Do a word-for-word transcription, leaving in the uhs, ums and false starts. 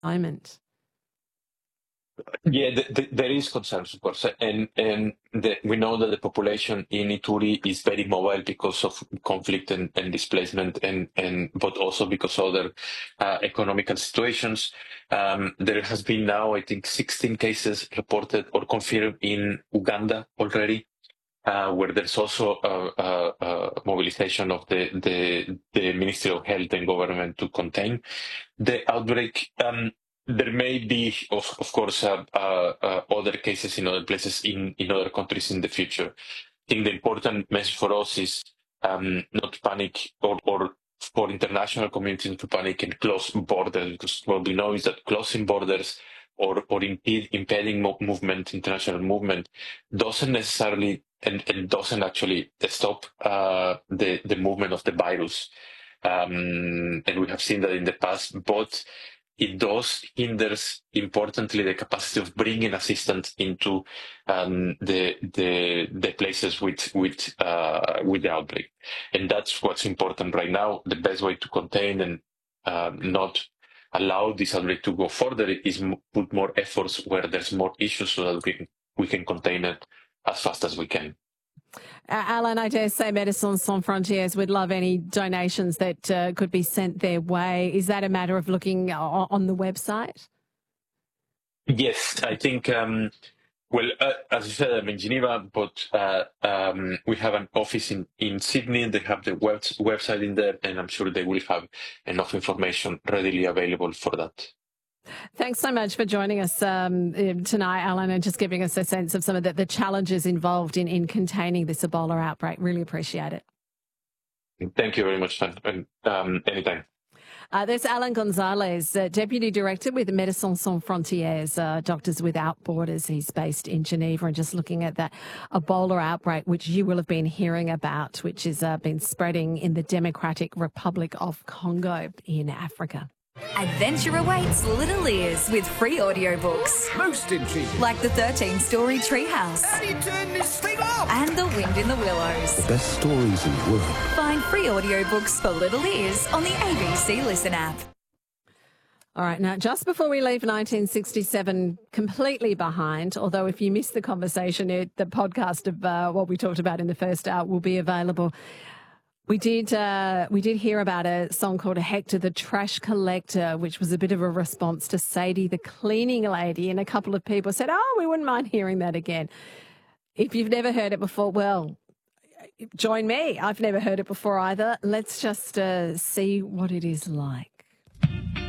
moment? Yeah, th- th- there is concerns, of course, and and the, we know that the population in Ituri is very mobile because of conflict and, and displacement, and and but also because of other uh, economical situations. Um, there has been now, I think, sixteen cases reported or confirmed in Uganda already. Uh, where there's also a, a, a mobilization of the, the the Ministry of Health and government to contain the outbreak. Um, there may be, of, of course, uh, uh, uh, other cases in other places in, in other countries in the future. I think the important message for us is um, not to panic, or, or for international community to panic and close borders, because what we know is that closing borders or, or impede, impeding mo- movement, international movement, doesn't necessarily and, and doesn't actually stop uh, the, the movement of the virus. Um, and we have seen that in the past, but it does hinders importantly the capacity of bringing assistance into um, the the the places with with uh, with the outbreak, and that's what's important right now. The best way to contain and uh, not allow this outbreak to go further is m- put more efforts where there's more issues so that we can, we can contain it as fast as we can. Uh, Alan, I dare say Médecins Sans Frontières would love any donations that uh, could be sent their way. Is that a matter of looking o- on the website? Yes, I think, um, well, uh, as you said, I'm in Geneva, but uh, um, we have an office in, in Sydney. They have the web, website in there, and I'm sure they will have enough information readily available for that. Thanks so much for joining us um, tonight, Alan, and just giving us a sense of some of the, the challenges involved in, in containing this Ebola outbreak. Really appreciate it. Thank you very much, and um, anytime. Uh, there's Alan Gonzalez, uh, Deputy Director with Médecins Sans Frontières, uh, Doctors Without Borders. He's based in Geneva, and just looking at that Ebola outbreak, which you will have been hearing about, which has uh, been spreading in the Democratic Republic of Congo in Africa. Adventure awaits little ears with free audiobooks. Most intriguing. Like the thirteen-story Treehouse. How do you turn this thing off? And The Wind in the Willows. The best stories in the world. Find free audiobooks for little ears on the A B C Listen app. All right, now, just before we leave nineteen sixty-seven completely behind, although if you missed the conversation, it, the podcast of uh, what we talked about in the first hour will be available. We did uh, we did hear about a song called Hector the Trash Collector, which was a bit of a response to Sadie the cleaning lady, and a couple of people said, oh, we wouldn't mind hearing that again. If you've never heard it before, well, join me. I've never heard it before either. Let's just uh, see what it is like.